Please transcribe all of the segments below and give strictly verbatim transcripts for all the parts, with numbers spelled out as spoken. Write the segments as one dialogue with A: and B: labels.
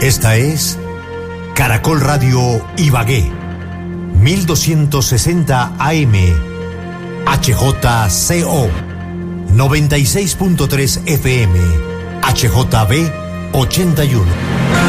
A: Esta es Caracol Radio Ibagué, mil doscientos sesenta A M, H J C O, noventa y seis punto tres F M, H J B ochenta y uno.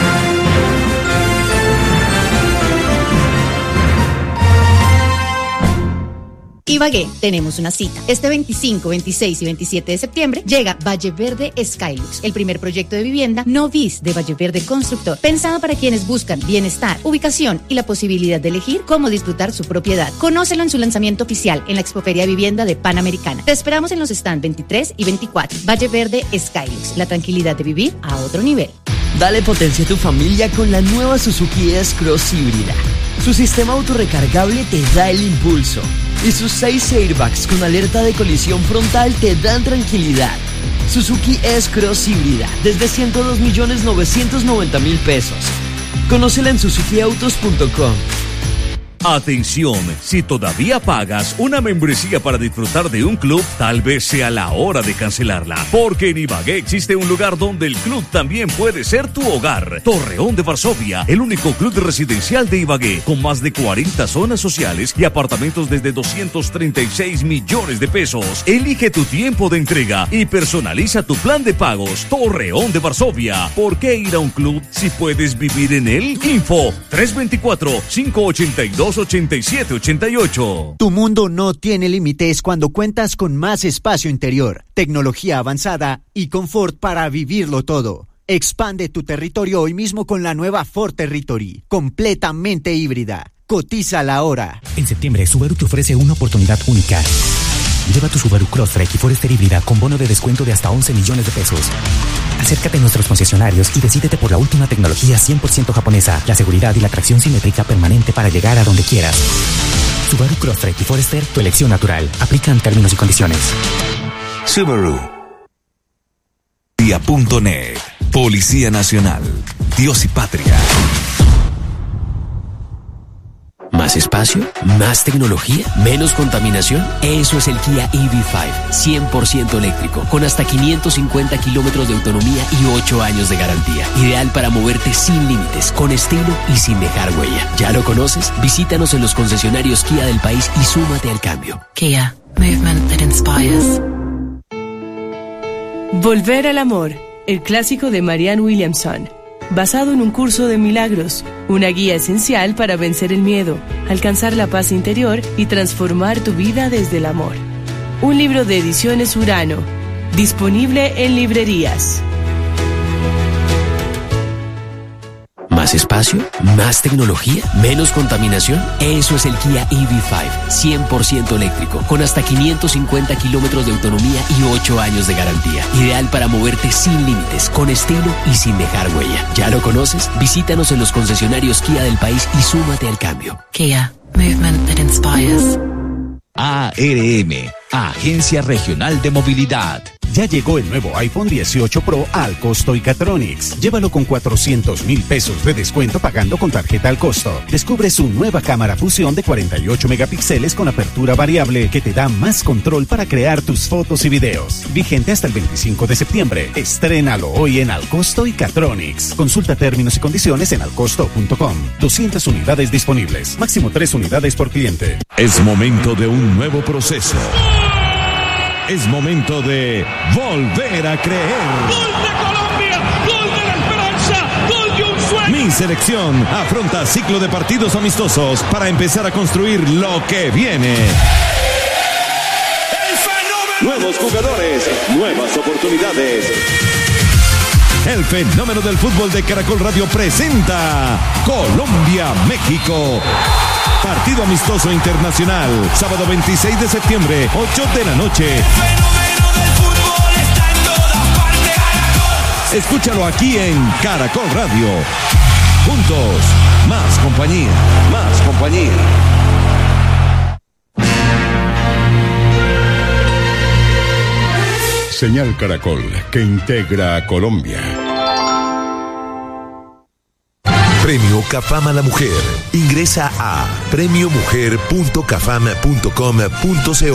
B: Ibagué, tenemos una cita. Este veinticinco, veintiséis y veintisiete de septiembre llega Valle Verde Skylux, el primer proyecto de vivienda no bis de Valle Verde Constructor, pensado para quienes buscan bienestar, ubicación y la posibilidad de elegir cómo disfrutar su propiedad. Conócelo en su lanzamiento oficial en la Expoferia Vivienda de Panamericana. Te esperamos en los stands veintitrés y veinticuatro. Valle Verde Skylux, la tranquilidad de vivir a otro nivel.
C: Dale potencia a tu familia con la nueva Suzuki S-Cross híbrida. Su sistema autorrecargable te da el impulso y sus seis airbags con alerta de colisión frontal te dan tranquilidad. Suzuki S-Cross híbrida desde ciento dos millones novecientos noventa mil pesos. Conócela en suzuki autos punto com.
D: Atención, si todavía pagas una membresía para disfrutar de un club, tal vez sea la hora de cancelarla, porque en Ibagué existe un lugar donde el club también puede ser tu hogar. Torreón de Varsovia, el único club residencial de Ibagué, con más de cuarenta zonas sociales y apartamentos desde doscientos treinta y seis millones de pesos. Elige tu tiempo de entrega y personaliza tu plan de pagos. Torreón de Varsovia, ¿por qué ir a un club si puedes vivir en él? Info tres dos cuatro, cinco ocho dos, ochenta y siete ochenta y ocho.
E: Tu mundo no tiene límites cuando cuentas con más espacio interior, tecnología avanzada y confort para vivirlo todo. Expande tu territorio hoy mismo con la nueva Ford Territory, completamente híbrida. Cotízala ahora.
F: En septiembre, Subaru te ofrece una oportunidad única. Lleva tu Subaru Crosstrek y Forester híbrida con bono de descuento de hasta once millones de pesos. Acércate a nuestros concesionarios y decídete por la última tecnología cien por ciento japonesa, la seguridad y la tracción simétrica permanente para llegar a donde quieras. Subaru Crosstrek y Forester, tu elección natural. Aplican términos y condiciones.
G: Subaru. Día punto net. Policía Nacional. Dios y Patria.
H: ¿Más espacio? ¿Más tecnología? ¿Menos contaminación? Eso es el Kia E V cinco, cien por ciento eléctrico, con hasta quinientos cincuenta kilómetros de autonomía y ocho años de garantía. Ideal para moverte sin límites, con estilo y sin dejar huella. ¿Ya lo conoces? Visítanos en los concesionarios Kia del país y súmate al cambio.
I: Kia, movement that inspires.
J: Volver al amor, el clásico de Marianne Williamson. Basado en un curso de milagros, una guía esencial para vencer el miedo, alcanzar la paz interior y transformar tu vida desde el amor. Un libro de Ediciones Urano, disponible en librerías.
H: ¿Más espacio? ¿Más tecnología? ¿Menos contaminación? Eso es el Kia E V cinco, cien por ciento eléctrico, con hasta quinientos cincuenta kilómetros de autonomía y ocho años de garantía. Ideal para moverte sin límites, con estilo y sin dejar huella. ¿Ya lo conoces? Visítanos en los concesionarios Kia del país y súmate al cambio.
I: Kia, movement that inspires.
K: A R M, Agencia Regional de Movilidad.
L: Ya llegó el nuevo iPhone dieciocho Pro al costo y Catronics. Llévalo con cuatrocientos mil pesos de descuento pagando con tarjeta al costo. Descubre su nueva cámara fusión de cuarenta y ocho megapíxeles con apertura variable que te da más control para crear tus fotos y videos. Vigente hasta el veinticinco de septiembre. Estrénalo hoy en Alcosto y Catronics. Consulta términos y condiciones en alcosto punto com. doscientas unidades disponibles. Máximo tres unidades por cliente.
M: Es momento de un nuevo proceso. Es momento de volver a creer.
N: ¡Gol de Colombia! ¡Gol de la esperanza! ¡Gol de un sueño!
M: Mi selección afronta ciclo de partidos amistosos para empezar a construir lo que viene.
N: ¡El fenómeno!
M: Nuevos jugadores, nuevas oportunidades. El fenómeno del fútbol de Caracol Radio presenta Colombia-México. Partido amistoso internacional, sábado veintiséis de septiembre, ocho de la noche.
N: El fenómeno del fútbol está en todas partes. Caracol.
M: Escúchalo aquí en Caracol Radio. Juntos, más compañía, más compañía.
O: Señal Caracol, que integra a Colombia.
A: Premio Cafam a la Mujer. Ingresa a premio mujer punto cafam punto com punto co.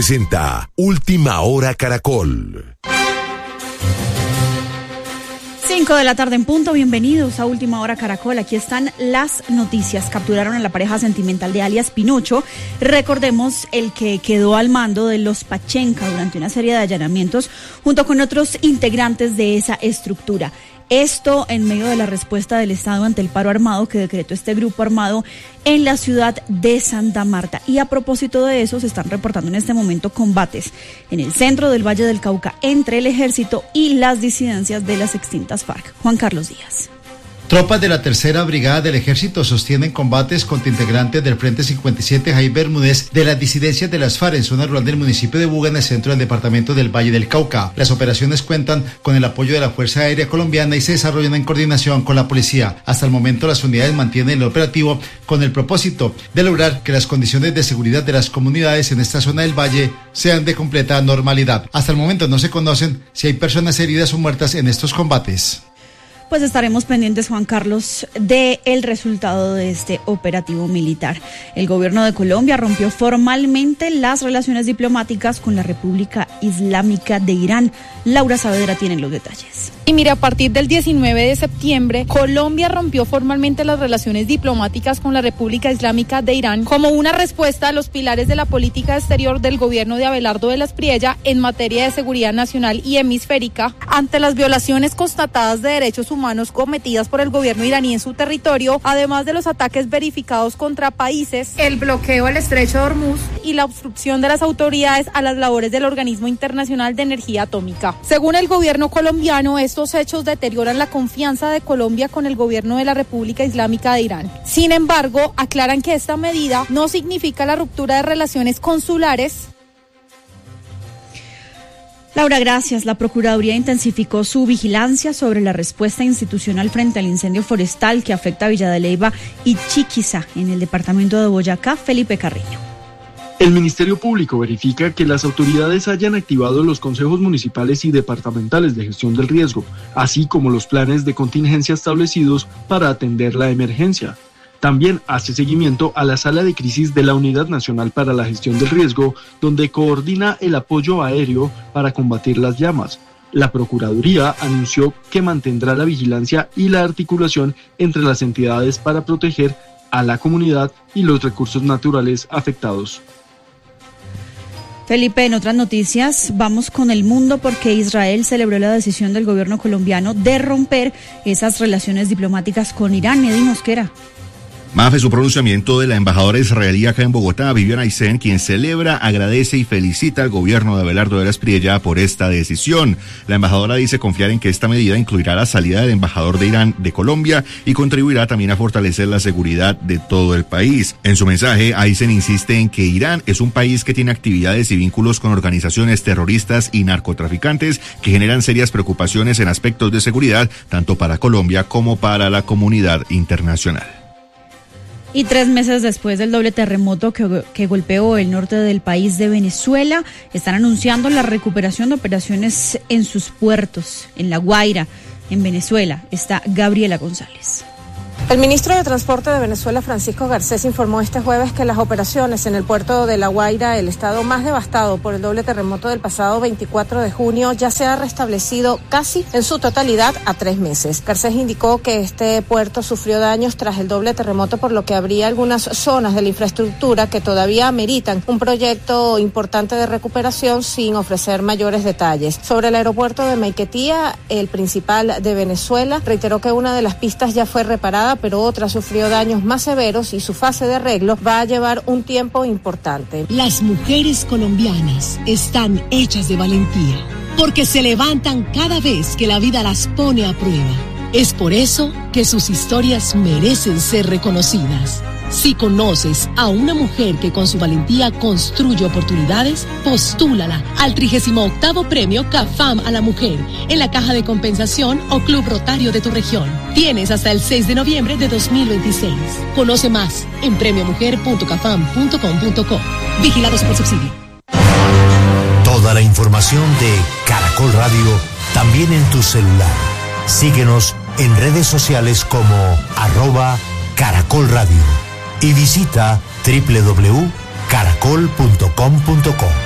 A: Presenta Última Hora Caracol.
P: cinco de la tarde en punto, bienvenidos a Última Hora Caracol. Aquí están las noticias. Capturaron a la pareja sentimental de alias Pinocho. Recordemos el que quedó al mando de los Pachenca durante una serie de allanamientos junto con otros integrantes de esa estructura. Esto en medio de la respuesta del Estado ante el paro armado que decretó este grupo armado en la ciudad de Santa Marta. Y a propósito de eso, se están reportando en este momento combates en el centro del Valle del Cauca entre el ejército y las disidencias de las extintas FARC. Juan Carlos Díaz.
Q: Tropas de la tercera Brigada del Ejército sostienen combates contra integrantes del Frente cincuenta y siete Jaime Bermúdez de las disidencias de las FARC en zona rural del municipio de Buga, en el centro del departamento del Valle del Cauca. Las operaciones cuentan con el apoyo de la Fuerza Aérea Colombiana y se desarrollan en coordinación con la policía. Hasta el momento las unidades mantienen el operativo con el propósito de lograr que las condiciones de seguridad de las comunidades en esta zona del valle sean de completa normalidad. Hasta el momento no se conocen si hay personas heridas o muertas en estos combates.
P: Pues estaremos pendientes, Juan Carlos, de el resultado de este operativo militar. El gobierno de Colombia rompió formalmente las relaciones diplomáticas con la República Islámica de Irán. Laura Saavedra tiene los detalles.
R: Y mire, a partir del diecinueve de septiembre, Colombia rompió formalmente las relaciones diplomáticas con la República Islámica de Irán como una respuesta a los pilares de la política exterior del gobierno de Abelardo de la Espriella en materia de seguridad nacional y hemisférica ante las violaciones constatadas de derechos humanos cometidas por el gobierno iraní en su territorio, además de los ataques verificados contra países, el bloqueo al estrecho de Hormuz y la obstrucción de las autoridades a las labores del Organismo Internacional de Energía Atómica. Según el gobierno colombiano, estos hechos deterioran la confianza de Colombia con el gobierno de la República Islámica de Irán. Sin embargo, aclaran que esta medida no significa la ruptura de relaciones consulares.
P: Laura, gracias. La Procuraduría intensificó su vigilancia sobre la respuesta institucional frente al incendio forestal que afecta a Villa de Leyva y Chiquiza en el departamento de Boyacá. Felipe Carreño.
S: El Ministerio Público verifica que las autoridades hayan activado los consejos municipales y departamentales de gestión del riesgo, así como los planes de contingencia establecidos para atender la emergencia. También hace seguimiento a la sala de crisis de la Unidad Nacional para la Gestión del Riesgo, donde coordina el apoyo aéreo para combatir las llamas. La Procuraduría anunció que mantendrá la vigilancia y la articulación entre las entidades para proteger a la comunidad y los recursos naturales afectados.
P: Felipe, en otras noticias, vamos con el mundo porque Israel celebró la decisión del gobierno colombiano de romper esas relaciones diplomáticas con Irán. Eddy Mosquera.
T: Mafe, su pronunciamiento de la embajadora israelí acá en Bogotá, Viviana Aysén, quien celebra, agradece y felicita al gobierno de Abelardo de la Espriella por esta decisión. La embajadora dice confiar en que esta medida incluirá la salida del embajador de Irán de Colombia y contribuirá también a fortalecer la seguridad de todo el país. En su mensaje, Aysén insiste en que Irán es un país que tiene actividades y vínculos con organizaciones terroristas y narcotraficantes que generan serias preocupaciones en aspectos de seguridad, tanto para Colombia como para la comunidad internacional.
P: Y tres meses después del doble terremoto que, que golpeó el norte del país de Venezuela, están anunciando la recuperación de operaciones en sus puertos. En La Guaira, en Venezuela, está Gabriela González.
U: El ministro de Transporte de Venezuela, Francisco Garcés, informó este jueves que las operaciones en el puerto de La Guaira, el estado más devastado por el doble terremoto del pasado veinticuatro de junio, ya se ha restablecido casi en su totalidad a tres meses. Garcés indicó que este puerto sufrió daños tras el doble terremoto, por lo que habría algunas zonas de la infraestructura que todavía ameritan un proyecto importante de recuperación sin ofrecer mayores detalles. Sobre el aeropuerto de Maiquetía, el principal de Venezuela, reiteró que una de las pistas ya fue reparada, pero otra sufrió daños más severos y su fase de arreglo va a llevar un tiempo importante.
V: Las mujeres colombianas están hechas de valentía, porque se levantan cada vez que la vida las pone a prueba. Es por eso que sus historias merecen ser reconocidas. Si conoces a una mujer que con su valentía construye oportunidades, postúlala al trigésimo octavo Premio CAFAM a la Mujer en la Caja de Compensación o Club Rotario de tu región. Tienes hasta el seis de noviembre de dos mil veintiséis. Conoce más en premio mujer punto cafam punto com punto co. Vigilados por subsidio.
A: Toda la información de Caracol Radio también en tu celular. Síguenos en redes sociales como arroba Caracol Radio. Y visita doble u doble u doble u punto caracol punto com punto co.